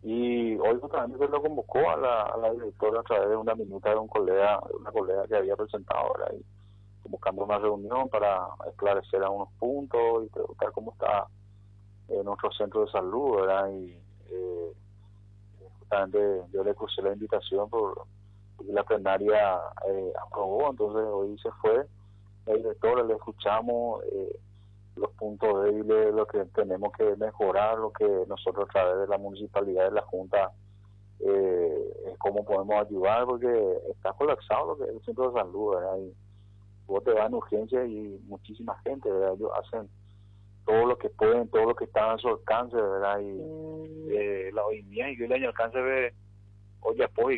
Y hoy justamente se lo convocó a la directora a través de una minuta de una colega que había presentado, ¿verdad? Y buscando una reunión para esclarecer algunos puntos y preguntar cómo está nuestro centro de salud, ¿verdad? Y justamente yo le crucé la invitación porque la plenaria aprobó, entonces hoy se fue la directora, le escuchamos los puntos débiles, lo que tenemos que mejorar, lo que nosotros a través de la municipalidad, de la Junta, cómo podemos ayudar, porque está colapsado lo que es el centro de salud, ¿verdad? Y vos te vas en urgencia y muchísima gente, ¿verdad? Ellos hacen todo lo que pueden, todo lo que está a su alcance, ¿verdad? Y la hoy día y que el año alcance de hoy apoyo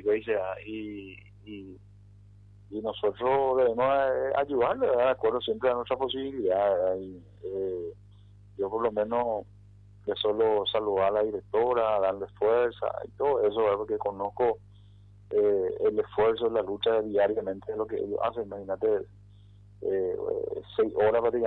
y nosotros debemos ayudarle, ¿verdad? De acuerdo siempre a nuestra posibilidad, ¿verdad? Y yo por lo menos le solo saludar a la directora, darle fuerza y todo eso, ¿verdad? Porque conozco el esfuerzo, la lucha diariamente de lo que ellos hacen. Imagínate, 6 horas prácticamente